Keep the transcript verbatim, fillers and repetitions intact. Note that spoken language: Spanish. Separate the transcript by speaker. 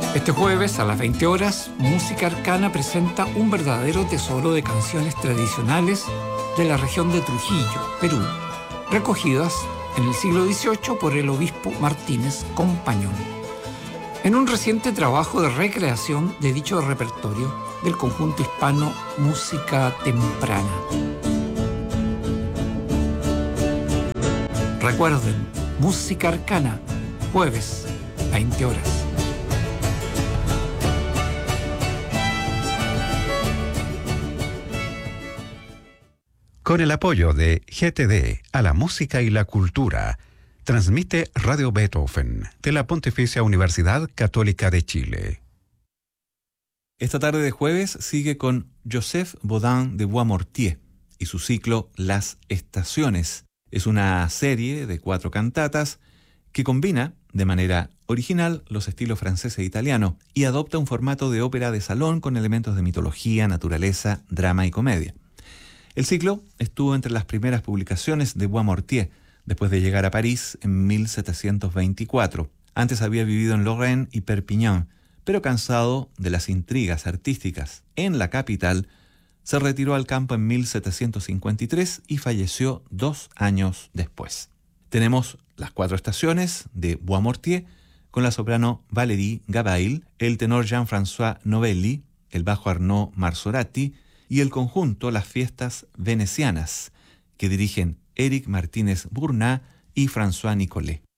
Speaker 1: Este jueves a las veinte horas, Música Arcana presenta un verdadero tesoro de canciones tradicionales de la región de Trujillo, Perú, recogidas en el siglo dieciocho por el obispo Martínez Compañón, en un reciente trabajo de recreación de dicho repertorio del conjunto hispano Música Temprana. Recuerden, Música Arcana, jueves, veinte horas.
Speaker 2: Con el apoyo de G T D a la música y la cultura, transmite Radio Beethoven de la Pontificia Universidad Católica de Chile.
Speaker 3: Esta tarde de jueves sigue con Joseph Bodin de Boismortier y su ciclo Las Estaciones. Es una serie de cuatro cantatas que combina de manera original los estilos francés e italiano y adopta un formato de ópera de salón con elementos de mitología, naturaleza, drama y comedia. El ciclo estuvo entre las primeras publicaciones de Boismortier, después de llegar a París en mil setecientos veinticuatro. Antes había vivido en Lorraine y Perpignan, pero cansado de las intrigas artísticas en la capital, se retiró al campo en mil setecientos cincuenta y tres y falleció dos años después. Tenemos las cuatro estaciones de Boismortier, con la soprano Valérie Gabail, el tenor Jean-François Novelli, el bajo Arnaud Marsorati, y el conjunto Las Fiestas Venecianas, que dirigen Éric Martínez Bourna y François Nicolet.